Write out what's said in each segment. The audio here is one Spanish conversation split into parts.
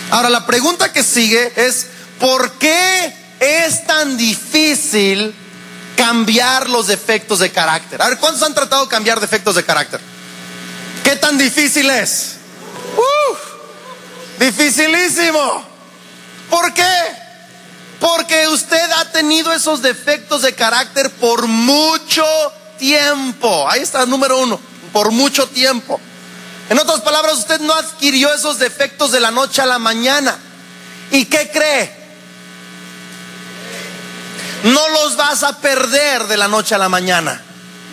Ahora, la pregunta que sigue es: ¿por qué es tan difícil cambiar los defectos de carácter? A ver, ¿cuántos han tratado de cambiar defectos de carácter? ¿Qué tan difícil es? Dificilísimo. ¿Por qué? Porque usted ha tenido esos defectos de carácter por mucho tiempo. Ahí está, número uno, por mucho tiempo. En otras palabras, usted no adquirió esos defectos de la noche a la mañana. ¿Y qué cree? No los vas a perder de la noche a la mañana.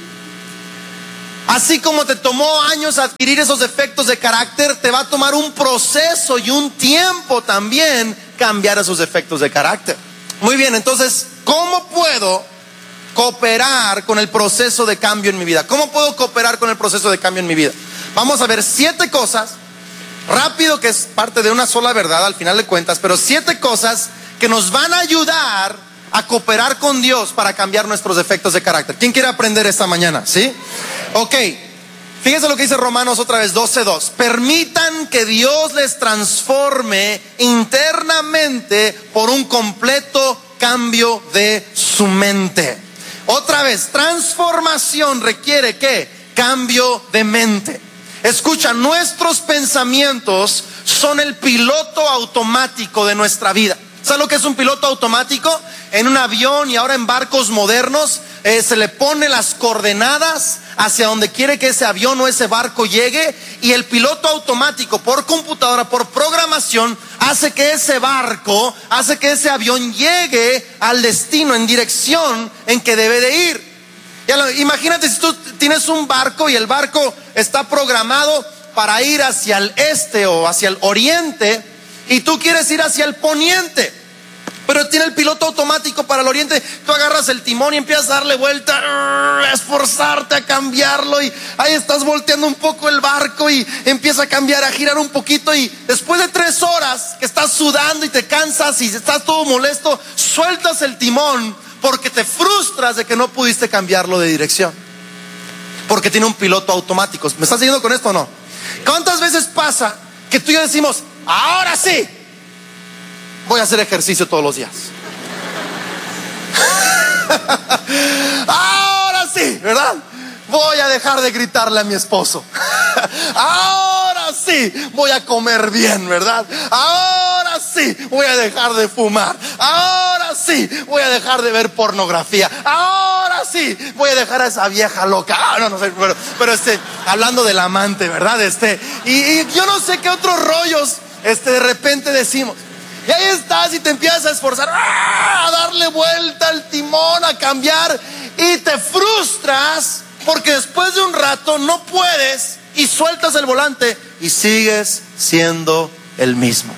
Así como te tomó años adquirir esos defectos de carácter, te va a tomar un proceso y un tiempo también cambiar esos defectos de carácter. Muy bien, entonces, ¿cómo puedo cooperar con el proceso de cambio en mi vida? ¿Cómo puedo cooperar con el proceso de cambio en mi vida? Vamos a ver 7 cosas, rápido, que es parte de una sola verdad al final de cuentas, pero 7 cosas que nos van a ayudar a cooperar con Dios para cambiar nuestros defectos de carácter. ¿Quién quiere aprender esta mañana? ¿Sí? Ok, fíjense lo que dice Romanos otra vez 12:2. Permitan que Dios les transforme internamente por un completo cambio de su mente. Otra vez, transformación requiere ¿qué? Cambio de mente. Escucha, nuestros pensamientos son el piloto automático de nuestra vida. ¿Sabes lo que es un piloto automático? En un avión y ahora en barcos modernos se le pone las coordenadas hacia donde quiere que ese avión o ese barco llegue, y el piloto automático por computadora, por programación, hace que ese barco, hace que ese avión llegue al destino en dirección en que debe de ir. Imagínate si tú tienes un barco y el barco está programado para ir hacia el este o hacia el oriente, y tú quieres ir hacia el poniente, pero tiene el piloto automático para el oriente. Tú agarras el timón y empiezas a darle vuelta, a esforzarte a cambiarlo, y ahí estás volteando un poco el barco y empieza a cambiar, a girar un poquito, y después de 3 horas que estás sudando y te cansas y estás todo molesto, sueltas el timón porque te frustras de que no pudiste cambiarlo de dirección, porque tiene un piloto automático. ¿Me estás siguiendo con esto o no? ¿Cuántas veces pasa que tú y yo decimos: ahora sí voy a hacer ejercicio todos los días? Ahora sí, ¿verdad? Voy a dejar de gritarle a mi esposo. Ahora sí voy a comer bien, ¿verdad? Ahora sí voy a dejar de fumar. Ahora sí voy a dejar de ver pornografía. Ahora sí voy a dejar a esa vieja loca. No sé, pero hablando del amante, ¿verdad? Y yo no sé qué otros rollos de repente decimos. Y ahí estás y te empiezas a esforzar, a darle vuelta al timón, a cambiar, y te frustras porque después de un rato no puedes y sueltas el volante y sigues siendo el mismo.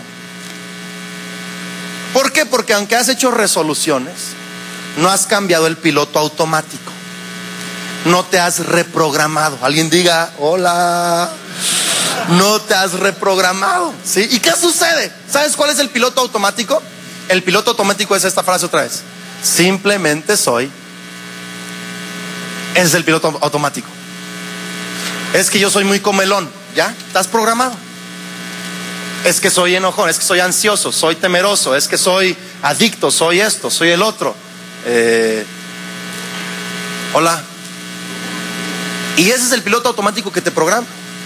¿Por qué? Porque aunque has hecho resoluciones, no has cambiado el piloto automático, no te has reprogramado. Alguien diga: hola. No te has reprogramado, ¿sí? ¿Y qué sucede? ¿Sabes cuál es el piloto automático? El piloto automático es esta frase otra vez: simplemente soy. Ese es el piloto automático. Es que yo soy muy comelón. ¿Ya? ¿Estás programado? Es que soy enojón, es que soy ansioso, soy temeroso, es que soy adicto, soy esto, soy el otro. Hola. Y ese es el piloto automático que te programa.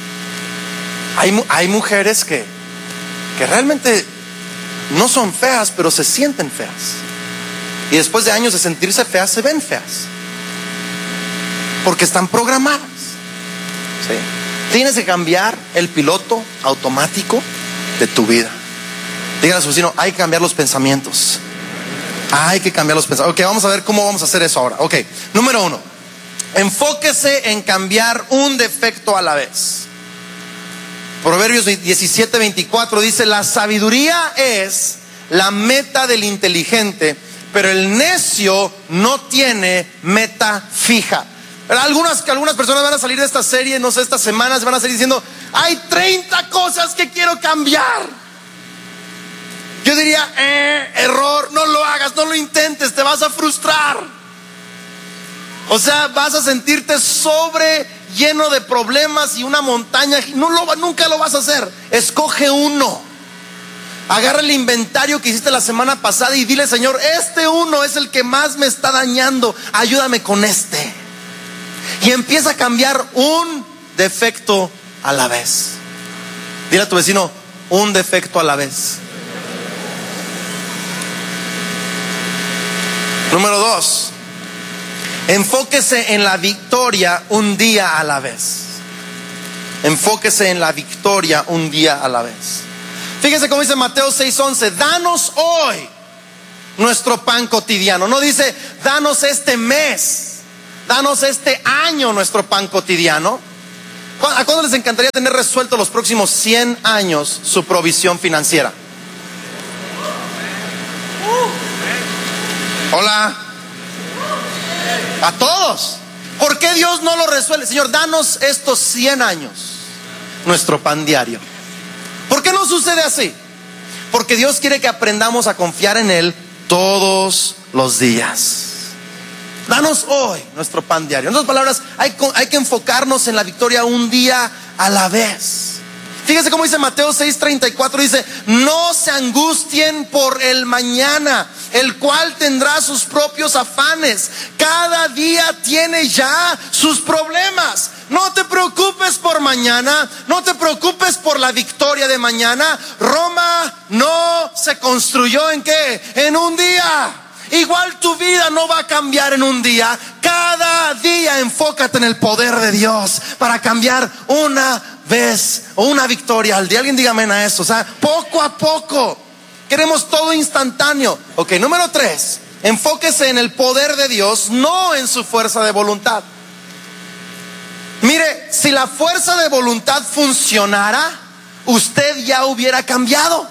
Hay mujeres que realmente no son feas, pero se sienten feas, y después de años de sentirse feas, se ven feas porque están programadas, ¿sí? Tienes que cambiar el piloto automático de tu vida. Dígale a su vecino: hay que cambiar los pensamientos. Hay que cambiar los pensamientos. Ok, vamos a ver cómo vamos a hacer eso ahora. Ok, número 1, enfóquese en cambiar un defecto a la vez. Proverbios 17:24 dice: la sabiduría es la meta del inteligente, pero el necio no tiene meta fija. Algunas personas van a salir de esta serie, no sé, estas semanas van a salir diciendo: hay 30 cosas que quiero cambiar. Yo diría: error, no lo hagas, no lo intentes, te vas a frustrar. O sea, vas a sentirte lleno de problemas y una montaña. Nunca lo vas a hacer. Escoge uno. Agarra el inventario que hiciste la semana pasada y dile: Señor, este uno es el que más me está dañando, ayúdame con este. Y empieza a cambiar un defecto a la vez. Dile a tu vecino: un defecto a la vez. Número 2, enfóquese en la victoria un día a la vez. Enfóquese en la victoria un día a la vez. Fíjese cómo dice Mateo 6:11: danos hoy nuestro pan cotidiano. No dice danos este mes, danos este año nuestro pan cotidiano. ¿A cuándo les encantaría tener resuelto los próximos 100 años su provisión financiera? Hola. A todos. ¿Por qué Dios no lo resuelve? Señor, danos estos 100 años nuestro pan diario. ¿Por qué no sucede así? Porque Dios quiere que aprendamos a confiar en Él todos los días. Danos hoy nuestro pan diario. En otras palabras, hay que enfocarnos en la victoria un día a la vez. Fíjese cómo dice Mateo 6:34, dice: no se angustien por el mañana, el cual tendrá sus propios afanes. Cada día tiene ya sus problemas. No te preocupes por mañana, no te preocupes por la victoria de mañana. Roma no se construyó ¿en qué? En un día. Igual tu vida no va a cambiar en un día. Cada día enfócate en el poder de Dios para cambiar una vez o una victoria al día. Alguien diga amén a eso. O sea, poco a poco. Queremos todo instantáneo. Ok, número 3, enfóquese en el poder de Dios, no en su fuerza de voluntad. Mire, si la fuerza de voluntad funcionara, usted ya hubiera cambiado.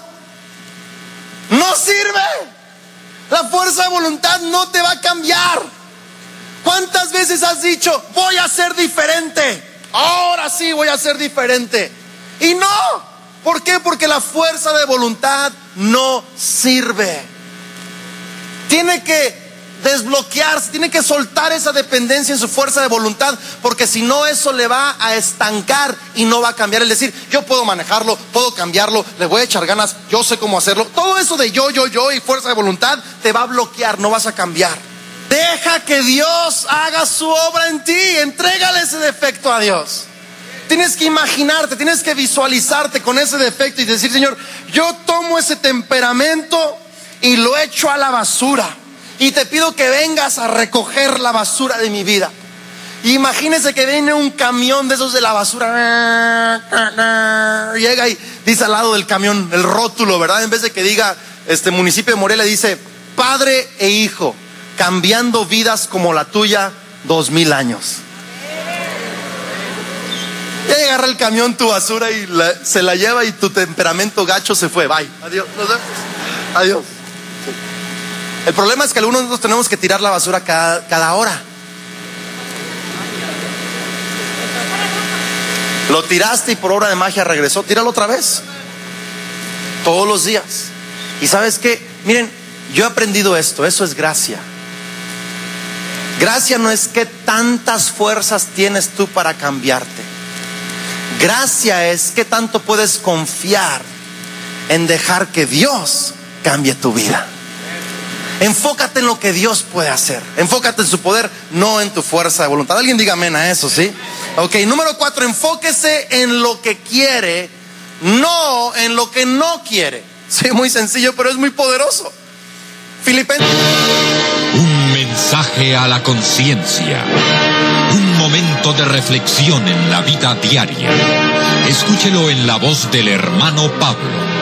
No sirve. La fuerza de voluntad no te va a cambiar. ¿Cuántas veces has dicho: voy a ser diferente? Ahora sí voy a ser diferente. Y no. ¿Por qué? Porque la fuerza de voluntad no sirve. Tiene que desbloquearse, tiene que soltar esa dependencia en su fuerza de voluntad, porque si no, eso le va a estancar y no va a cambiar. Es decir, yo puedo manejarlo, puedo cambiarlo, le voy a echar ganas, yo sé cómo hacerlo. Todo eso de yo y fuerza de voluntad te va a bloquear, no vas a cambiar. Deja que Dios haga su obra en ti, entrégale ese defecto a Dios. Tienes que imaginarte, tienes que visualizarte con ese defecto y decir: Señor, yo tomo ese temperamento y lo echo a la basura. Y te pido que vengas a recoger la basura de mi vida. Imagínese que viene un camión de esos de la basura. Llega y dice al lado del camión el rótulo, ¿verdad? En vez de que diga municipio de Morelia, dice: padre e hijo, cambiando vidas como la tuya 2000 años. Ya agarra el camión tu basura y se la lleva, y tu temperamento gacho se fue. Bye. Adiós. Nos vemos. Adiós. El problema es que algunos de nosotros tenemos que tirar la basura cada hora. Lo tiraste y por obra de magia regresó. Tíralo otra vez. Todos los días. Y ¿sabes qué? Miren, yo he aprendido esto. Eso es gracia. Gracia no es que tantas fuerzas tienes tú para cambiarte. Gracia es que tanto puedes confiar en dejar que Dios cambie tu vida. Enfócate en lo que Dios puede hacer. Enfócate en su poder, no en tu fuerza de voluntad. Alguien diga amén a eso, ¿sí? Ok, número 4, enfóquese en lo que quiere, no en lo que no quiere. Sí, muy sencillo, pero es muy poderoso. Filipenses. Un mensaje a la conciencia. Un momento de reflexión en la vida diaria. Escúchelo en la voz del hermano Pablo.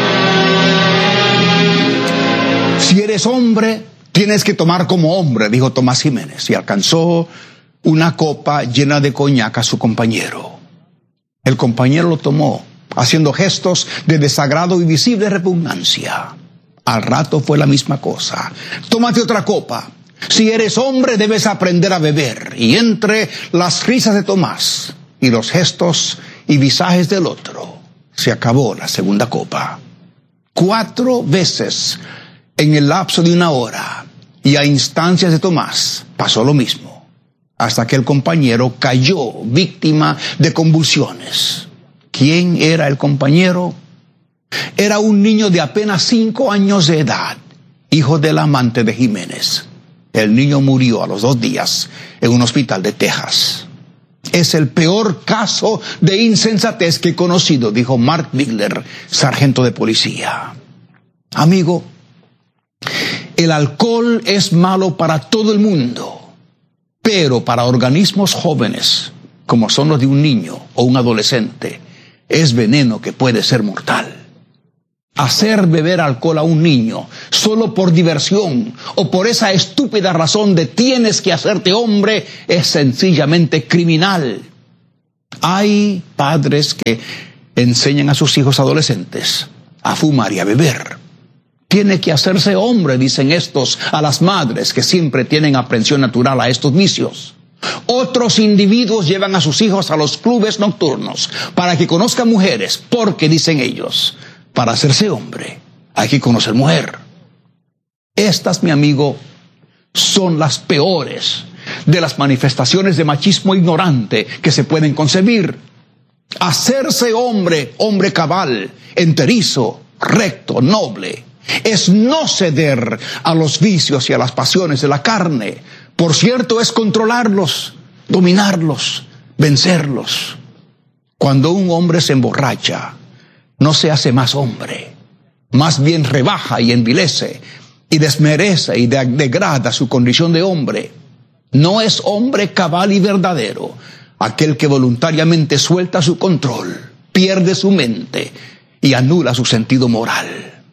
Si eres hombre, tienes que tomar como hombre, dijo Tomás Jiménez, y alcanzó una copa llena de coñac a su compañero. El compañero lo tomó, haciendo gestos de desagrado y visible repugnancia. Al rato fue la misma cosa. Tómate otra copa. Si eres hombre, debes aprender a beber. Y entre las risas de Tomás y los gestos y visajes del otro, se acabó la segunda copa. 4 veces en el lapso de 1 hora, y a instancias de Tomás, pasó lo mismo, hasta que el compañero cayó víctima de convulsiones. ¿Quién era el compañero? Era un niño de apenas 5 años de edad, hijo del amante de Jiménez. El niño murió a los 2 días en un hospital de Texas. Es el peor caso de insensatez que he conocido, dijo Mark Bigler, sargento de policía. Amigo, el alcohol es malo para todo el mundo, pero para organismos jóvenes, como son los de un niño o un adolescente, es veneno que puede ser mortal. Hacer beber alcohol a un niño solo por diversión o por esa estúpida razón de tienes que hacerte hombre es sencillamente criminal. Hay padres que enseñan a sus hijos adolescentes a fumar y a beber. Tiene que hacerse hombre, dicen estos, a las madres que siempre tienen aprensión natural a estos vicios. Otros individuos llevan a sus hijos a los clubes nocturnos para que conozcan mujeres, porque, dicen ellos, para hacerse hombre hay que conocer mujer. Estas, mi amigo, son las peores de las manifestaciones de machismo ignorante que se pueden concebir. Hacerse hombre, hombre cabal, enterizo, recto, noble, es no ceder a los vicios y a las pasiones de la carne. Por cierto, es controlarlos, dominarlos, vencerlos. Cuando un hombre se emborracha, no se hace más hombre, más bien rebaja y envilece y desmerece y degrada su condición de hombre. No es hombre cabal y verdadero aquel que voluntariamente suelta su control, pierde su mente y anula su sentido moral.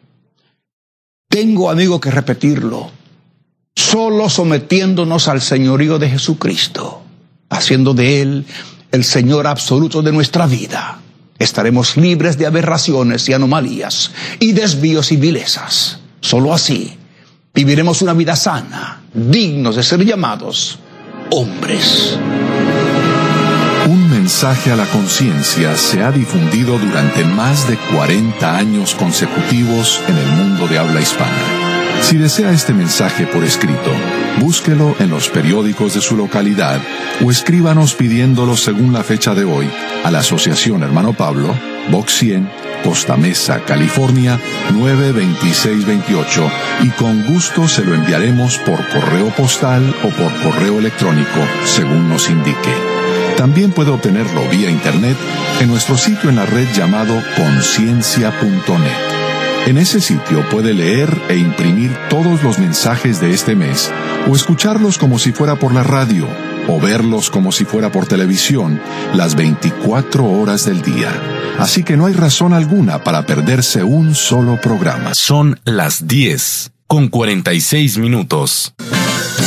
Tengo, amigo, que repetirlo. Solo sometiéndonos al señorío de Jesucristo, haciendo de Él el Señor absoluto de nuestra vida, estaremos libres de aberraciones y anomalías y desvíos y vilezas. Solo así viviremos una vida sana, dignos de ser llamados hombres. Un mensaje a la conciencia se ha difundido durante más de 40 años consecutivos en el mundo de habla hispana. Si desea este mensaje por escrito, búsquelo en los periódicos de su localidad o escríbanos pidiéndolo según la fecha de hoy a la Asociación Hermano Pablo, Box 100, Costa Mesa, California, 92628, y con gusto se lo enviaremos por correo postal o por correo electrónico, según nos indique. También puede obtenerlo vía internet en nuestro sitio en la red llamado conciencia.net. En ese sitio puede leer e imprimir todos los mensajes de este mes, o escucharlos como si fuera por la radio, o verlos como si fuera por televisión, las 24 horas del día. Así que no hay razón alguna para perderse un solo programa. Son las 10:46.